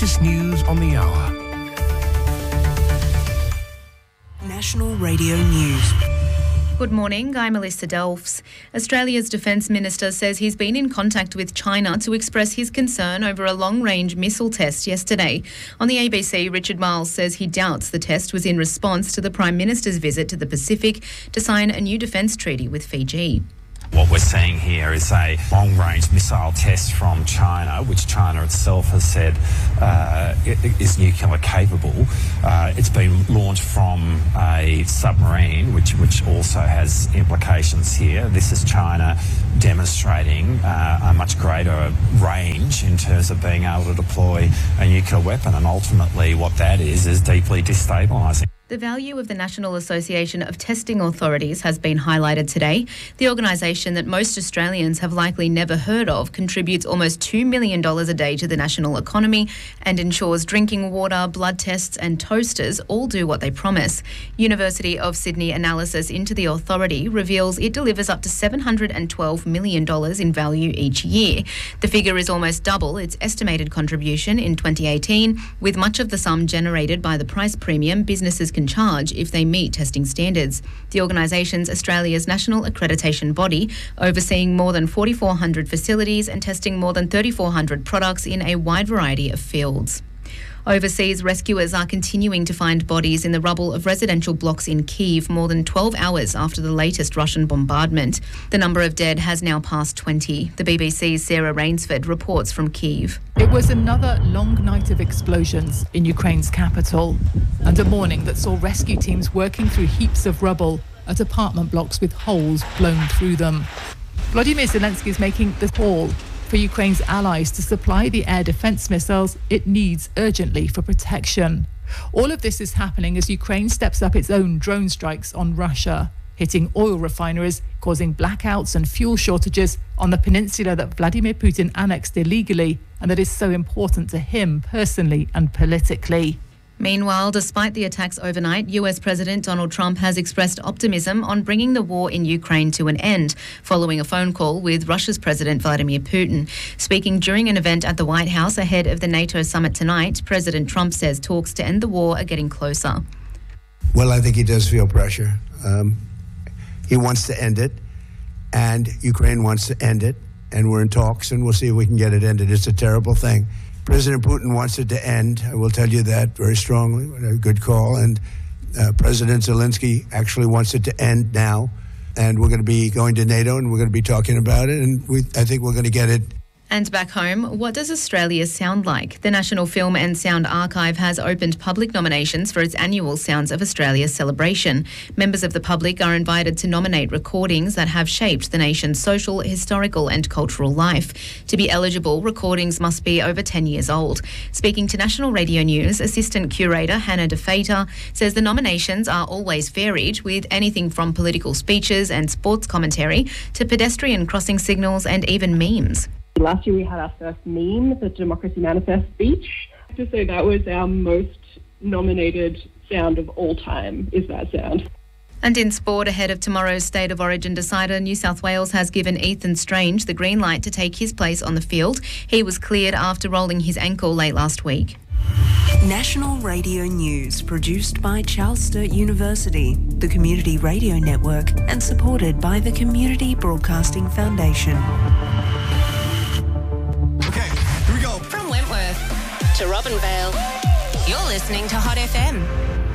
latest news on the hour. National Radio News. Good morning, I'm Melissa Delfs. Australia's Defence Minister says he's been in contact with China to express his concern over a long-range missile test yesterday. On the ABC, Richard Marles says he doubts the test was in response to the Prime Minister's visit to the Pacific to sign a new defence treaty with Fiji. What we're seeing here is a long-range missile test from China, which China itself has said is nuclear capable. It's been launched from a submarine, which also has implications here. This is China demonstrating a much greater range in terms of being able to deploy a nuclear weapon, and ultimately what that is deeply destabilising. The value of the National Association of Testing Authorities has been highlighted today. The organisation that most Australians have likely never heard of contributes almost $2 million a day to the national economy and ensures drinking water, blood tests and toasters all do what they promise. University of Sydney analysis into the authority reveals it delivers up to $712 million in value each year. The figure is almost double its estimated contribution in 2018, with much of the sum generated by the price premium businesses can charge if they meet testing standards. The organisation's Australia's national accreditation body, overseeing more than 4,400 facilities and testing more than 3,400 products in a wide variety of fields. Overseas, rescuers are continuing to find bodies in the rubble of residential blocks in Kyiv more than 12 hours after the latest Russian bombardment. The number of dead has now passed 20. The BBC's Sarah Rainsford reports from Kyiv. It was another long night of explosions in Ukraine's capital, and a morning that saw rescue teams working through heaps of rubble at apartment blocks with holes blown through them. Volodymyr Zelensky is making the call for Ukraine's allies to supply the air defence missiles it needs urgently for protection. All of this is happening as Ukraine steps up its own drone strikes on Russia, hitting oil refineries, causing blackouts and fuel shortages on the peninsula that Vladimir Putin annexed illegally and that is so important to him personally and politically. Meanwhile, despite the attacks overnight, US President Donald Trump has expressed optimism on bringing the war in Ukraine to an end, following a phone call with Russia's President Vladimir Putin. Speaking during an event at the White House ahead of the NATO summit tonight, President Trump says talks to end the war are getting closer. Well, I think he does feel pressure. He wants to end it, and Ukraine wants to end it, and we're in talks, and we'll see if we can get it ended. It's a terrible thing. President Putin wants it to end. I will tell you that very strongly. A good call. And President Zelensky actually wants it to end now. And we're going to be going to NATO and we're going to be talking about it. And I think we're going to get it. And back home, what does Australia sound like? The National Film and Sound Archive has opened public nominations for its annual Sounds of Australia celebration. Members of the public are invited to nominate recordings that have shaped the nation's social, historical and cultural life. To be eligible, recordings must be over 10 years old. Speaking to National Radio News, Assistant Curator Hannah De Fater says the nominations are always varied, with anything from political speeches and sports commentary to pedestrian crossing signals and even memes. Last year we had our first meme, the Democracy Manifest speech. I have to say that was our most nominated sound of all time, is that sound. And in sport, ahead of tomorrow's State of Origin decider, New South Wales has given Ethan Strange the green light to take his place on the field. He was cleared after rolling his ankle late last week. National Radio News, produced by Charles Sturt University, the Community Radio Network, and supported by the Community Broadcasting Foundation. Okay, here we go. From Wentworth to Robinvale, you're listening to Hot FM.